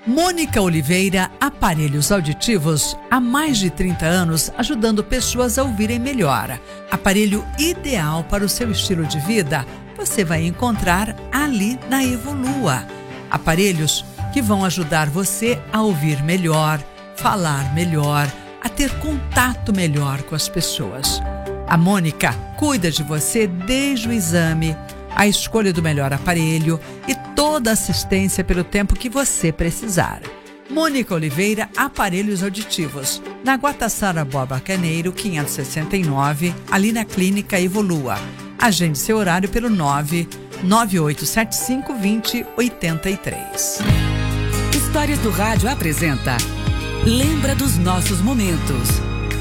Mônica Oliveira, aparelhos auditivos, há mais de 30 anos ajudando pessoas a ouvirem melhor. Aparelho ideal para o seu estilo de vida, você vai encontrar ali na Evolua. Aparelhos que vão ajudar você a ouvir melhor, falar melhor, a ter contato melhor com as pessoas. A Mônica cuida de você desde o exame, a escolha do melhor aparelho e toda a assistência pelo tempo que você precisar. Mônica Oliveira, aparelhos auditivos, na Guatassara Borba Carneiro, 569, ali na Clínica Evolua. Agende seu horário pelo 998752083. Histórias do Rádio apresenta Lembra dos Nossos Momentos.